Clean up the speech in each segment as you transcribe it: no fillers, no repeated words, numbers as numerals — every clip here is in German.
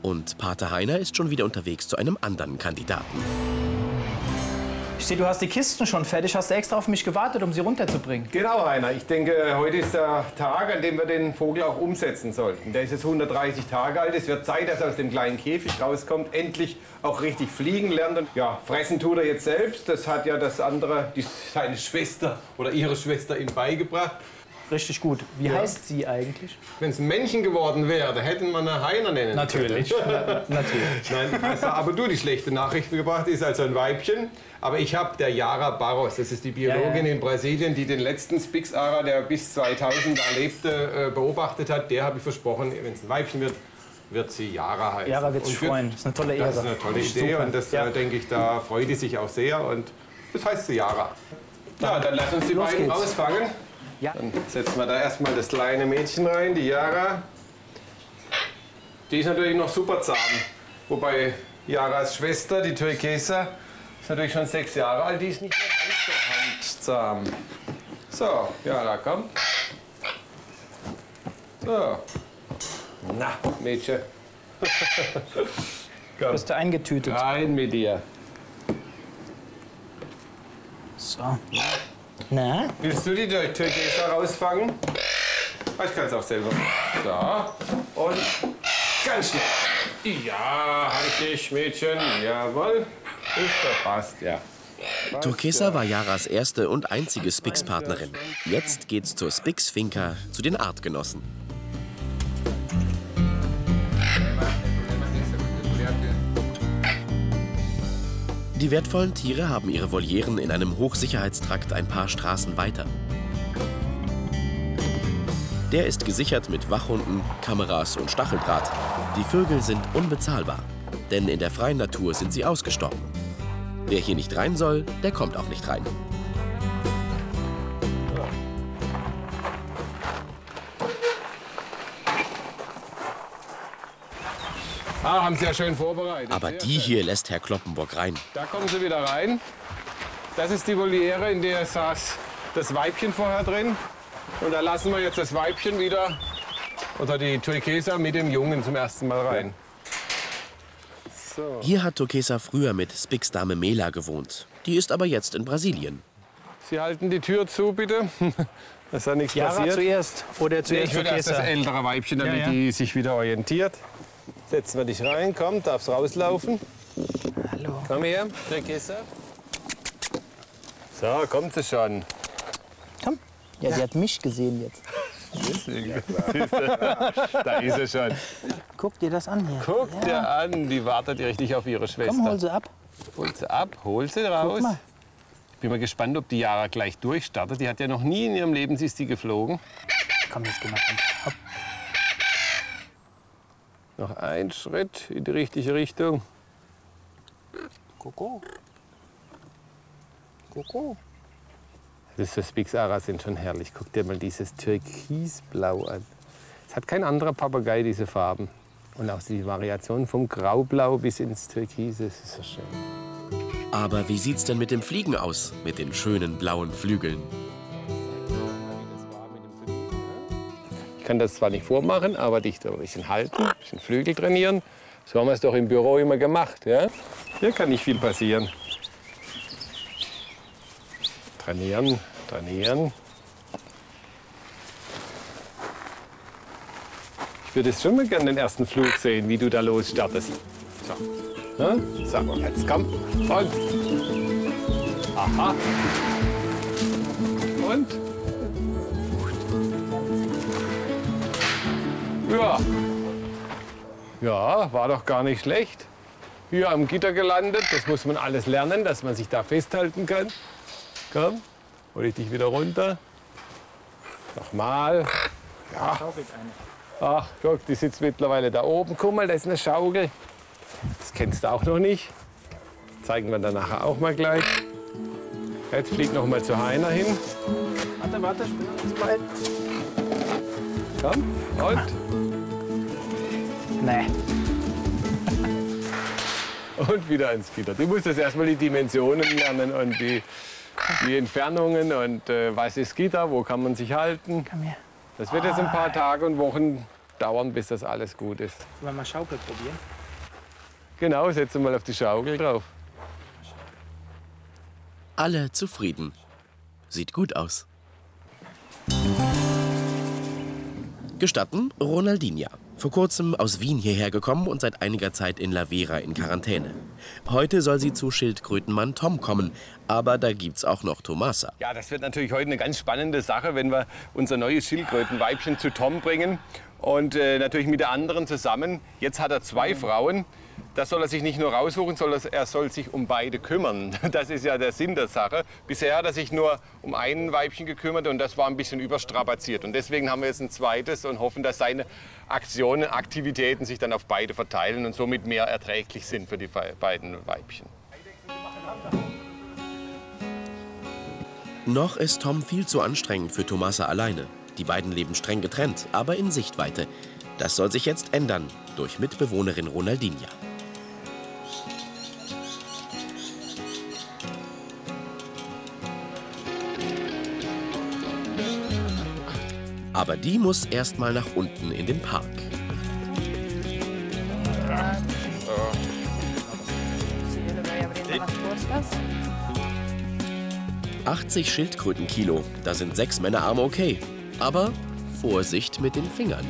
Und Pater Heiner ist schon wieder unterwegs zu einem anderen Kandidaten. Ich sehe, du hast die Kisten schon fertig. Hast du extra auf mich gewartet, um sie runterzubringen? Genau, Rainer. Ich denke, heute ist der Tag, an dem wir den Vogel auch umsetzen sollten. Der ist jetzt 130 Tage alt. Es wird Zeit, dass er aus dem kleinen Käfig rauskommt, endlich auch richtig fliegen lernt. Und ja, fressen tut er jetzt selbst. Das hat ja das andere, seine Schwester oder ihre Schwester ihm beigebracht. Richtig gut. Wie heißt sie eigentlich? Wenn es ein Männchen geworden wäre, hätten wir eine Heiner nennen. Natürlich. Natürlich. Nein, aber du die schlechte Nachricht gebracht, ist also ein Weibchen. Aber ich habe der Yara Barros, das ist die Biologin in Brasilien, die den letzten Spix-Ara, der bis 2000 da lebte, beobachtet hat. Der habe ich versprochen, wenn es ein Weibchen wird, wird sie Yara heißen. Yara wird sich freuen. Das ist eine tolle Ehre. Das ist eine tolle Idee und das denke ich, da freut sie sich auch sehr. Und das heißt sie Yara. Ja, dann lass uns die beiden ausfangen. Ja. Dann setzen wir da erstmal das kleine Mädchen rein, die Yara. Die ist natürlich noch super zahm. Wobei Yaras Schwester, die Turquesa, ist natürlich schon 6 Jahre alt. Die ist nicht mehr ganz so handzahm. So, Yara, komm. So. Na, Mädchen. Komm. Bist du eingetütet? Rein mit dir. So. Na? Willst du die Turquesa rausfangen? Ich kann es auch selber. So. Und ganz schnell. Ja, richtig, Mädchen. Jawohl. Ist passt, ja. Turquesa war Yaras erste und einzige Spix-Partnerin. Jetzt geht's zur Spix-Finca, zu den Artgenossen. Die wertvollen Tiere haben ihre Volieren in einem Hochsicherheitstrakt ein paar Straßen weiter. Der ist gesichert mit Wachhunden, Kameras und Stacheldraht. Die Vögel sind unbezahlbar, denn in der freien Natur sind sie ausgestorben. Wer hier nicht rein soll, der kommt auch nicht rein. Ah, haben Sie ja schön vorbereitet. Aber die hier lässt Herr Kloppenburg rein. Da kommen Sie wieder rein. Das ist die Voliere, in der saß das Weibchen vorher drin. Und da lassen wir jetzt das Weibchen wieder, oder die Turquesa mit dem Jungen zum ersten Mal rein. So. Hier hat Turquesa früher mit Spix-Dame Mela gewohnt. Die ist aber jetzt in Brasilien. Sie halten die Tür zu, bitte. Dass da nichts Yara passiert. zuerst oder zuerst Ich würde erst das ältere Weibchen, damit die sich wieder orientiert. Setzen wir dich rein, komm, darfst rauslaufen. Hallo. Komm her, Turquesa. So, kommt sie schon. Komm. Ja, die hat mich gesehen jetzt. Da ist sie schon. Guck dir das an hier. Guck dir an, die wartet richtig auf ihre Schwester. Komm, hol sie ab. Hol sie ab, hol sie raus. Guck mal. Ich bin mal gespannt, ob die Yara gleich durchstartet. Die hat ja noch nie in ihrem Leben ist die geflogen. Komm, jetzt geh mal rein. Hopp. Noch ein Schritt in die richtige Richtung. Koko. Koko. Das Spix-Aras sind schon herrlich. Guck dir mal dieses Türkisblau an. Es hat kein anderer Papagei diese Farben. Und auch die Variation vom Graublau bis ins Türkise, das ist so schön. Aber wie sieht's denn mit dem Fliegen aus, mit den schönen blauen Flügeln? Ich kann das zwar nicht vormachen, aber dich da ein bisschen halten, ein bisschen Flügel trainieren. So haben wir es doch im Büro immer gemacht. Ja? Hier kann nicht viel passieren. Trainieren, trainieren. Ich würde jetzt schon mal gerne den ersten Flug sehen, wie du da losstartest. So, ja? So, jetzt komm. Und. Aha. Und. Ja. Ja, war doch gar nicht schlecht. Hier am Gitter gelandet. Das muss man alles lernen, dass man sich da festhalten kann. Komm, hol ich dich wieder runter. Nochmal. Ja. Ach, guck, die sitzt mittlerweile da oben. Guck mal, da ist eine Schaukel. Das kennst du auch noch nicht. Zeigen wir dann nachher auch mal gleich. Jetzt fliegt noch mal zu Heiner hin. Warte, ich bin noch nicht so weit. Komm, und? Nee. Und wieder ins Gitter. Du musst jetzt erstmal die Dimensionen lernen und die Entfernungen und was ist Gitter, wo kann man sich halten. Komm her. Das wird jetzt ein paar Tage und Wochen dauern, bis das alles gut ist. Wollen wir mal Schaukel probieren? Genau, setze mal auf die Schaukel drauf. Alle zufrieden. Sieht gut aus. Gestatten Ronaldinha. Vor kurzem aus Wien hierher gekommen und seit einiger Zeit in La Vera in Quarantäne. Heute soll sie zu Schildkrötenmann Tom kommen, aber da gibt's auch noch Tomasa. Ja, das wird natürlich heute eine ganz spannende Sache, wenn wir unser neues Schildkrötenweibchen zu Tom bringen. Und natürlich mit der anderen zusammen. Jetzt hat er 2 Frauen. Das soll er sich nicht nur raussuchen, sondern er soll sich um beide kümmern. Das ist ja der Sinn der Sache. Bisher hat er sich nur um ein Weibchen gekümmert und das war ein bisschen überstrapaziert. Und deswegen haben wir jetzt ein zweites und hoffen, dass seine Aktionen, Aktivitäten sich dann auf beide verteilen und somit mehr erträglich sind für die beiden Weibchen. Noch ist Tom viel zu anstrengend für Tomasa alleine. Die beiden leben streng getrennt, aber in Sichtweite. Das soll sich jetzt ändern durch Mitbewohnerin Ronaldinha. Aber die muss erst mal nach unten in den Park. ...80 Schildkrötenkilo, da sind 6 Männerarme okay. Aber Vorsicht mit den Fingern.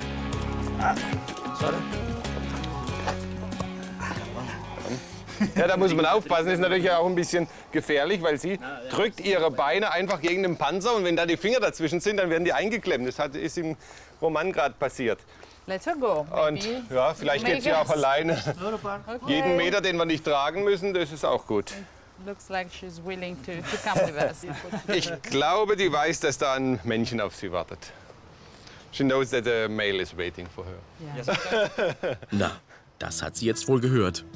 Ja, da muss man aufpassen. Das ist natürlich auch ein bisschen gefährlich, weil sie drückt ihre Beine einfach gegen den Panzer und wenn da die Finger dazwischen sind, dann werden die eingeklemmt. Das ist im Roman gerade passiert. Let's go. Und ja, vielleicht geht sie auch alleine. Jeden Meter, den wir nicht tragen müssen, das ist auch gut. Looks like she's willing to come with us. Ich glaube, die weiß, dass da ein Männchen auf sie wartet. She knows that a male is waiting for her. Na, das hat sie jetzt wohl gehört.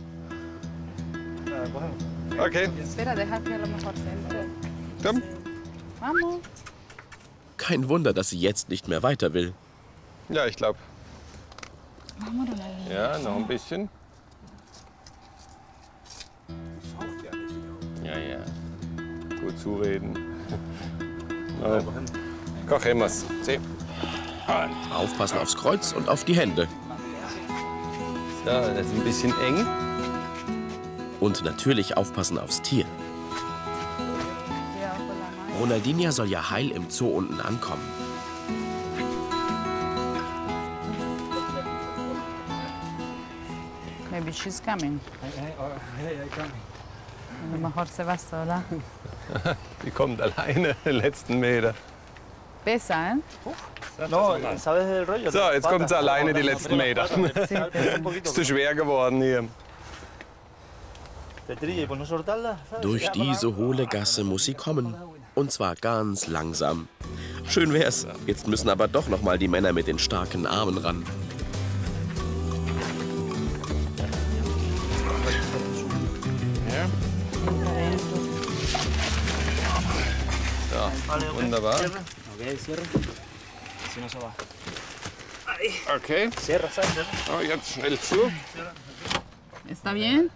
Okay. Espera, deja que a lo mejor se entre. Komm. Vamos. Kein Wunder, dass sie jetzt nicht mehr weiter will. Ja, ich glaube. Vamos, Ronaldinho. Ja, noch ein bisschen. Ja. Gut zureden. No. Cogemos. Sí. Aufpassen aufs Kreuz und auf die Hände. So, das ist ein bisschen eng. Und natürlich aufpassen aufs Tier. Ronaldinha soll ja heil im Zoo unten ankommen. Maybe she's coming. A lo mejor se va sola. Die kommt alleine, den letzten Meter. Pesa, ¿eh? So, jetzt kommt sie alleine die letzten Meter. Ist zu schwer geworden hier. Durch diese hohle Gasse muss sie kommen. Und zwar ganz langsam. Schön wär's. Jetzt müssen aber doch noch mal die Männer mit den starken Armen ran. Ja, wunderbar. Okay. Oh, jetzt schnell zu. ¿Está bien?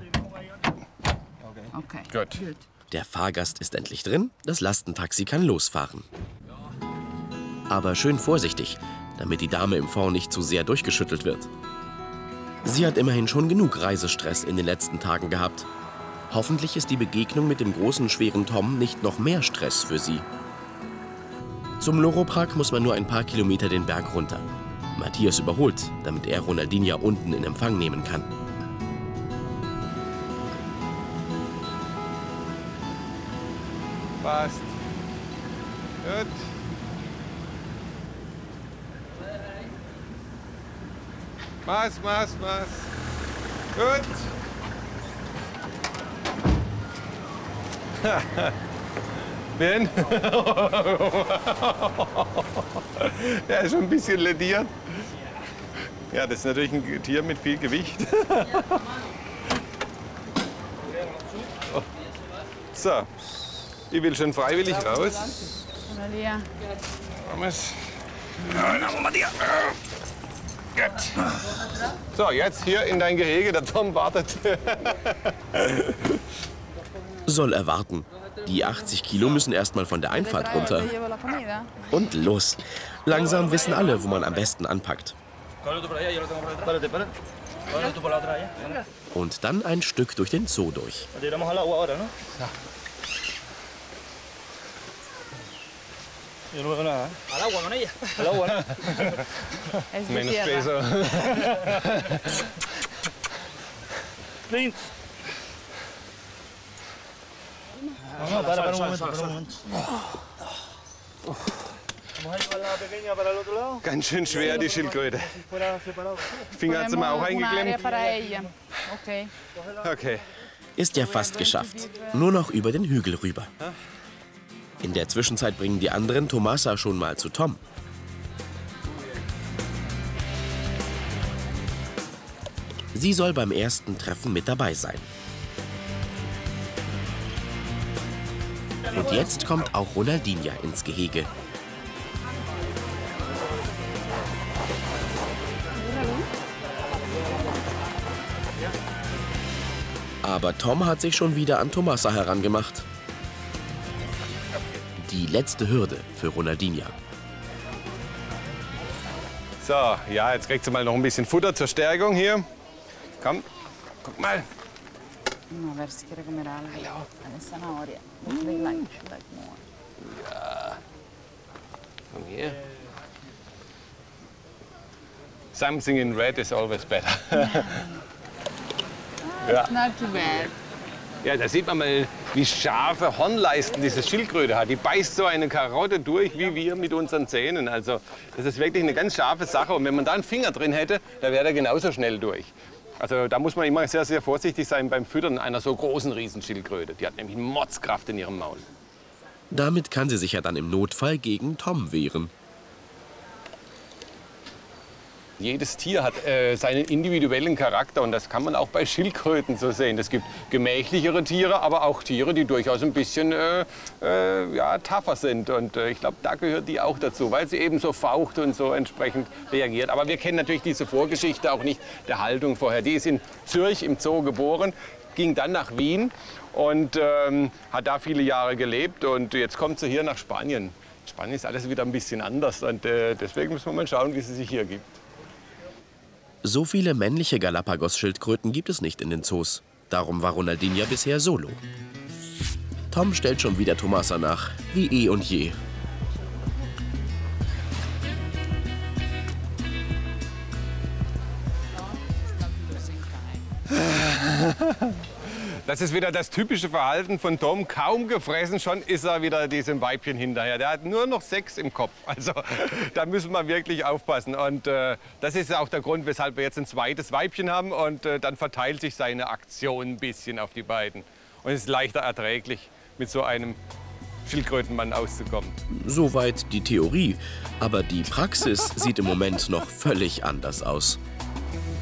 Okay. Gut. Der Fahrgast ist endlich drin, das Lastentaxi kann losfahren. Aber schön vorsichtig, damit die Dame im Fond nicht zu sehr durchgeschüttelt wird. Sie hat immerhin schon genug Reisestress in den letzten Tagen gehabt. Hoffentlich ist die Begegnung mit dem großen, schweren Tom nicht noch mehr Stress für sie. Zum Loro-Park muss man nur ein paar Kilometer den Berg runter. Matthias überholt, damit er Ronaldinha unten in Empfang nehmen kann. Passt. Gut. Mas. Gut. Bien. Der ist schon ein bisschen lediert. Ja, das ist natürlich ein Tier mit viel Gewicht. So, ich will schon freiwillig raus. Ronaldinha. Vamos. Gut. So, jetzt hier in dein Gehege, der Tom wartet. Soll er warten. Die 80 Kilo müssen erstmal von der Einfahrt runter. Und los. Langsam wissen alle, wo man am besten anpackt. Und dann ein Stück durch den Zoo durch. Menos peso. Ganz schön schwer, die Schildkröte. Finger hat sie mal auch eingeklemmt. Okay. Ist ja fast geschafft. Nur noch über den Hügel rüber. In der Zwischenzeit bringen die anderen Tomasa schon mal zu Tom. Sie soll beim ersten Treffen mit dabei sein. Und jetzt kommt auch Ronaldinha ins Gehege. Aber Tom hat sich schon wieder an Tomasa herangemacht. Die letzte Hürde für Ronaldinha. So, ja, jetzt kriegt sie mal noch ein bisschen Futter zur Stärkung hier. Komm, guck mal. Ja. Komm hier. Something in red is always better. Ja. Not too bad. Ja, da sieht man mal, wie scharfe Hornleisten diese Schildkröte hat. Die beißt so eine Karotte durch, wie wir mit unseren Zähnen. Also das ist wirklich eine ganz scharfe Sache. Und wenn man da einen Finger drin hätte, da wäre er genauso schnell durch. Also da muss man immer sehr, sehr vorsichtig sein beim Füttern einer so großen Riesenschildkröte. Die hat nämlich Mordskraft in ihrem Maul. Damit kann sie sich ja dann im Notfall gegen Tom wehren. Jedes Tier hat seinen individuellen Charakter und das kann man auch bei Schildkröten so sehen. Es gibt gemächlichere Tiere, aber auch Tiere, die durchaus ein bisschen ja, tougher sind. Und ich glaube, da gehört die auch dazu, weil sie eben so faucht und so entsprechend reagiert. Aber wir kennen natürlich diese Vorgeschichte auch nicht der Haltung vorher. Die ist in Zürich im Zoo geboren, ging dann nach Wien und hat da viele Jahre gelebt. Und jetzt kommt sie hier nach Spanien. In Spanien ist alles wieder ein bisschen anders und deswegen müssen wir mal schauen, wie sie sich hier gibt. So viele männliche Galapagos-Schildkröten gibt es nicht in den Zoos. Darum war Ronaldinha bisher solo. Tom stellt schon wieder Tomasa nach, wie eh und je. Das ist wieder das typische Verhalten von Tom. Kaum gefressen, schon ist er wieder diesem Weibchen hinterher. Der hat nur noch 6 im Kopf. Also da müssen wir wirklich aufpassen. Und das ist auch der Grund, weshalb wir jetzt ein zweites Weibchen haben. Und dann verteilt sich seine Aktion ein bisschen auf die beiden. Und es ist leichter erträglich, mit so einem Schildkrötenmann auszukommen. Soweit die Theorie. Aber die Praxis sieht im Moment noch völlig anders aus.